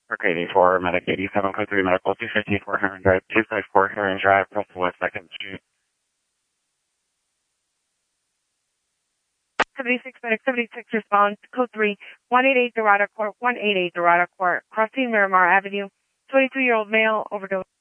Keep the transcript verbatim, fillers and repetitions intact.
Park eighty-four, Medic eighty-seven, code three, Medical two fifty-four, Heron Drive, two fifty-four, Heron Drive, West second Street. seventy-six, Medic seventy-six, response, code three, one eighty-eight Dorada Court, one eighty-eight Dorada Court, crossing Miramar Avenue, twenty-two-year-old male, overdose.